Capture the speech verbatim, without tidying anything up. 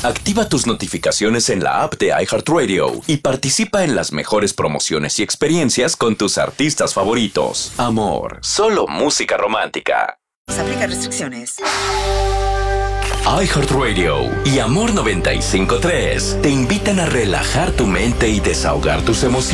Activa tus notificaciones en la app de iHeartRadio y participa en las mejores promociones y experiencias con tus artistas favoritos. Amor, solo música romántica. Se aplican restricciones. iHeartRadio y Amor noventa y cinco punto tres te invitan a relajar tu mente y desahogar tus emociones.